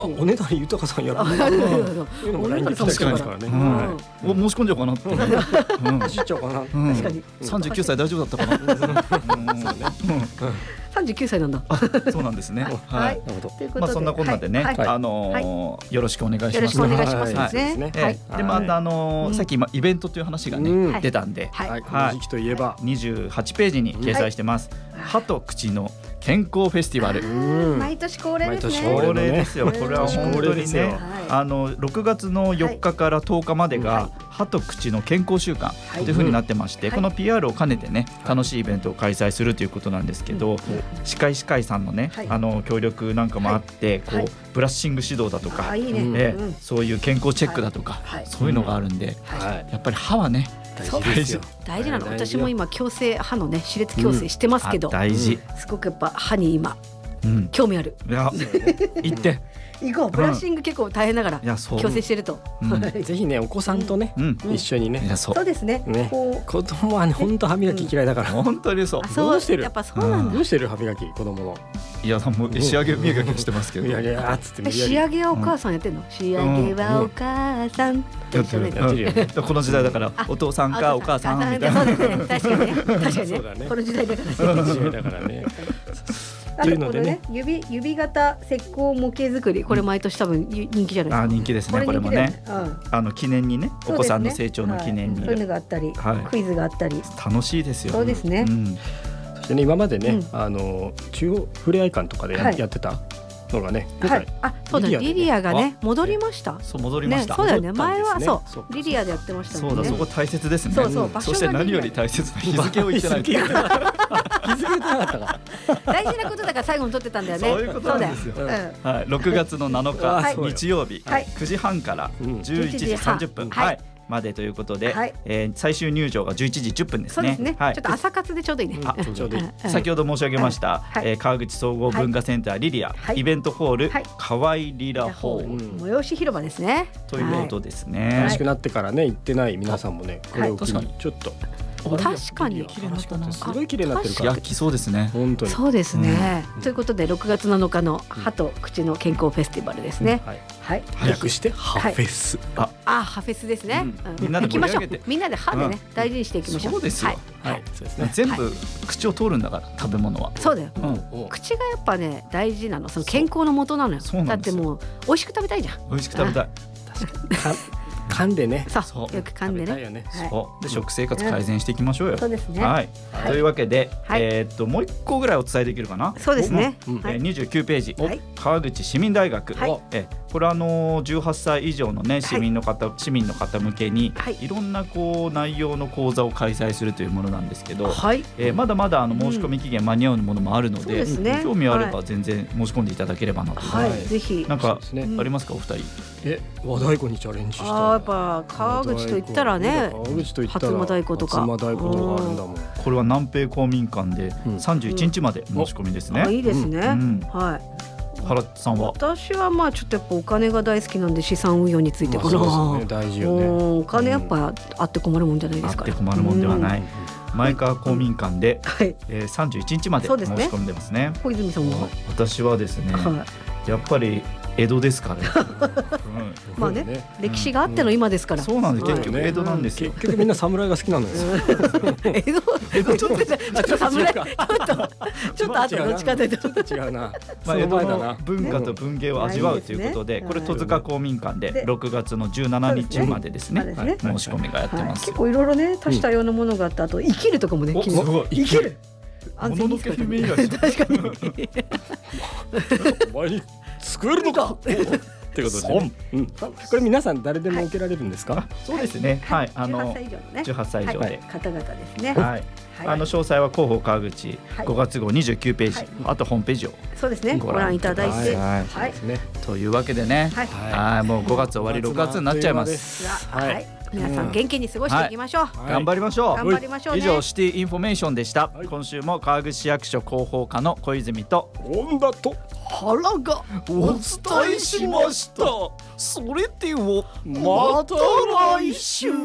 おねだり豊さんやるおねだりさんもですからね。 申し込んじゃおうかなって走っちゃおうかな。 確かに 39歳大丈夫だったかな。 39歳なんだ。 そうなんですね。 はい。 まあそんなこんなでね、よろしくお願いします。 よろしくお願いしますね。 でまたさっきイベントという話がね出たんで、 この時期といえば 28ページに掲載してます。歯と口の健康フェスティバル。 毎年恒例ですね。 恒例ですよ。これは本当にね、6月の4日から10日までが歯と口の健康週間という風になってまして、この PR を兼ねてね楽しいイベントを開催するということなんですけど、歯科医さんのね協力なんかもあって、こうブラッシング指導だとか、そういう健康チェックだとか、そういうのがあるんで、やっぱり歯はね大事なの。私も今矯正歯のね歯列矯正してますけど、 大事。 すごくやっぱ歯に今興味ある。 いや行って行こう。ブラッシング結構大変だから矯正してると、 ぜひねお子さんとね一緒にね。 そうですね。 子供はね本当歯磨き嫌いだから。 本当にそう。 どうしてる？ やっぱそうなんだ。 どうしてる歯磨き子供の？ いやもう仕上げ磨きしてますけど。 いやいやつって仕上げはお母さんやってんの？仕上げはお母さん。 やってる。この時代だからお父さんかお母さんみたいな。 そうですね。確かにね。この時代だからね。というのでね、指型石膏模型作り、これ毎年多分人気じゃないですか。 人気ですね。これもね、記念にね、お子さんの成長の記念にそういうのがあったり、クイズがあったり、 楽しいですよ。 そうですね。 そしてね、今までね、中央ふれあい館とかでやってたのがね、 そうだ、リリアがね戻りました。 そう戻りました。 そうだよね。前はそうリリアでやってましたもんね。 そうだ、そこ大切ですね。そして何より大切な日付を言ってない。 日付言ってなかったか。 大事なことだから最後に撮ってたんだよね。 そういうことなんですよ。6月の7日日曜日9時半から11時30分までということで、最終入場が11時10分ですね。 そうですね。ちょっと朝活でちょうどいいね。 先ほど申し上げました川口総合文化センターリリアイベントホール河合リラホール催し広場ですね。 ということですね。 楽しくなってからね行ってない皆さんもね、これを機にちょっと。 確かに綺麗になったな。すごい綺麗になってるから。 来そうですね。 本当に。 そうですね。ということで6月7日の歯と口の健康フェスティバルですね。はい。 略して歯フェス。 歯フェスですね。 みんなで盛り上げて。 みんなで歯でね大事にしていきましょう。 そうですよ。 はい。そうですね。 全部口を通るんだから食べ物は。 そうだよ。口がやっぱね大事なの。その健康の元なのよ。だってもう美味しく食べたいじゃん。 美味しく食べたい。 確かに。噛んでね。 そう。よく噛んでね。 そうで食生活改善していきましょうよ。 そうですね。 はい。というわけでもう一個ぐらいお伝えできるかな。 そうですね。 29ページ川口市民大学。これ18歳以上のね市民の方向けにいろんなこう内容の講座を開催するというものなんですけど、まだまだ申し込み期限間に合うものもあるので、興味あれば全然申し込んでいただければなと。 ぜひ。 なんかありますかお二人？ 和太鼓にチャレンジした。 やっぱ川口といったらね、初馬太鼓とか。 初馬太鼓とかあるんだもん。 これは南平公民館で31日まで申し込みですね。 いいですね。はい。 原さんは？ 私はまあちょっとやっぱお金が大好きなんで資産運用についてかな。 大事よね。 お金やっぱあって困るもんじゃないですか。 あって困るもんではない。前川公民館で31日まで申し込んでますね。 小泉さんは？ 私はですね、やっぱり江戸ですから。 まあね、歴史があっての今ですから。 そうなんです。結局江戸なんですよ。 結局みんな侍が好きなんですよ。 江戸ちょっと侍ちょっとあとどっちかというとちょっと違うな。 江戸の文化と文芸を味わうということで、これ戸塚公民館で6月の17日までですね。申し込みがやってます。 結構いろいろね多種多様なものがあった。あと生きるとかもね。生きる。 もののけ姫以来。 確かに。 お前に救えるのか。ってことで、これ皆さん誰でも受けられるんですか？ そうですね。はい、18歳以上で方々ですね。 はい。詳細は広報川口5月号29ページ、あとホームページをそうですねご覧いただいて、 というわけでね、もう5月終わり6月になっちゃいます。 はい。皆さん元気に過ごしていきましょう。 頑張りましょう。 頑張りましょうね。 以上シティインフォメーションでした。今週も川口市役所広報課の小泉と本田と原がお伝えしました。それではまた来週。